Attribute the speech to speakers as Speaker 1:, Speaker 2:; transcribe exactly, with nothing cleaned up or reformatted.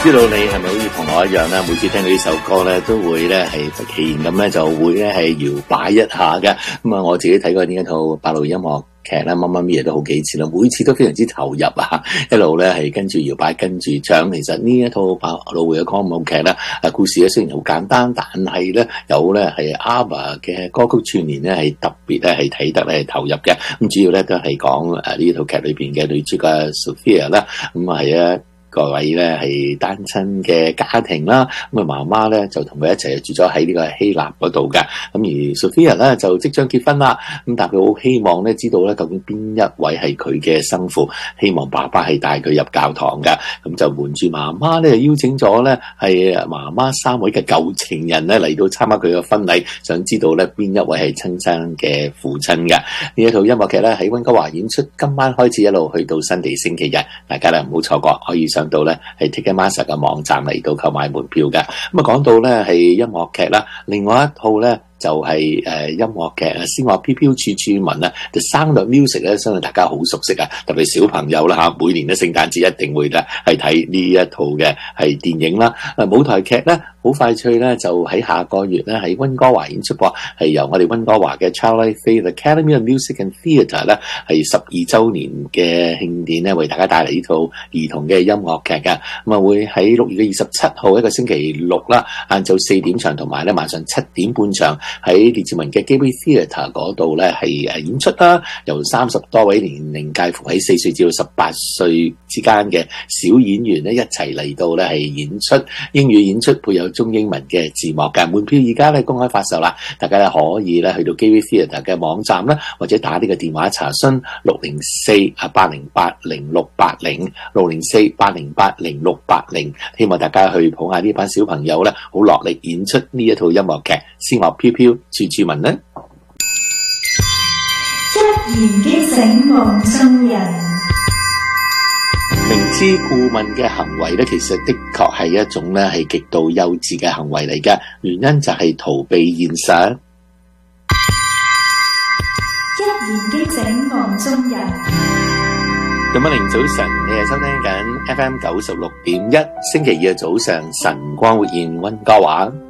Speaker 1: 知道你係咪好似同我一樣咧？每次聽到呢首歌咧，都會咧係不其然咁咧，就會咧係搖擺一下嘅。咁啊，我自己睇過呢一套百老音樂劇啦，媽媽咪都好幾次啦，每次都非常之投入啊！一路咧係跟住搖擺，跟住唱。其實呢一套百老匯嘅歌舞劇咧，啊故事咧雖然好簡單，但係咧有咧係 ABBA 嘅歌曲串聯咧係特別咧係睇得咧係投入嘅。咁主要咧都係講誒呢套劇裏邊嘅女主角 Sophia 啦，咁啊係啊。各位咧係單親嘅家庭啦，咁啊媽媽咧就同佢一齊住咗喺呢個希臘嗰度嘅，咁而 Sophia 咧就即將結婚啦，咁但係佢好希望咧知道咧究竟邊一位係佢嘅生父，希望爸爸係帶佢入教堂嘅，咁就瞞住媽媽咧邀請咗咧係媽媽三位嘅舊情人咧嚟到參加佢嘅婚禮，想知道咧邊一位係親生嘅父親嘅。呢一套音樂劇咧喺溫哥華演出，今晚開始一路去到新地星期日，大家咧唔好錯過，可以上到咧係 Ticketmaster 嘅網站嚟到購買門票嘅。咁啊講到咧係音樂劇啦，另外一套咧就係誒音樂劇啊，先話飄飄處處聞啊 The Sound of Music 咧，相信大家好熟悉啊，特別小朋友啦嚇，每年嘅聖誕節一定會咧係睇呢一套嘅係電影啦。啊舞台劇咧好快脆咧就喺下個月咧喺溫哥華演出噃，係由我哋溫哥華嘅 Charlie Faith Academy of Music and Theatre 咧係十二週年嘅慶典咧，為大家帶嚟呢套兒童嘅音樂劇嘅。咁啊會喺六月嘅二十七號一個星期六啦，晏晝四點場，同埋咧晚上七點半場。喺列治文嘅 Gateway Theatre 嗰度咧係誒演出啦，由三十多位年齡介乎喺四歲至到十八歲之間嘅小演員咧一齊嚟到咧係演出英語演出，配有中英文嘅字幕嘅。門票而家咧公開發售啦，大家咧可以咧去到 Gateway Theatre 嘅網站啦，或者打呢個電話查詢六零四啊八零八零六八零六零四八零八零六八零，希望大家去捧下呢班小朋友咧，好落力演出呢一套音樂劇，先樂飄飄處處聞呢。
Speaker 2: 一言驚醒夢中人，
Speaker 1: 明知故問嘅行為咧，其實的確係一種咧係極度幼稚嘅行為嚟嘅，原因就係逃避現實。
Speaker 2: 一言驚醒夢中人。
Speaker 1: 咁啊，凌早晨，你係收聽緊 F M 九十六點一，星期二嘅早上，晨光活現溫哥華。